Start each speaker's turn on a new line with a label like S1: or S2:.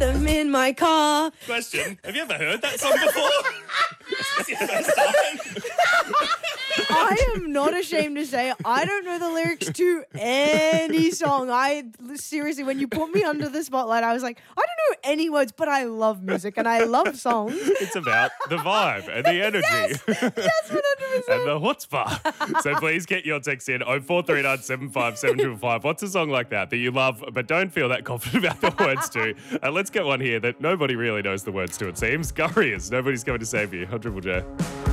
S1: them in my car.
S2: Question, have you ever heard that song before? Is this your first time?
S1: I am not ashamed to say I don't know the lyrics to any song. Seriously, when you put me under the spotlight, I was like, I don't know any words, but I love music and I love songs.
S2: It's about the vibe and the energy.
S1: Yes, 100%.
S2: And the chutzpah. So please get your text in 0439 75 755. What's a song like that you love but don't feel that confident about the words to? And let's get one here that nobody really knows the words to, it seems. Gurriers, Nobody's Coming to Save You on Triple J.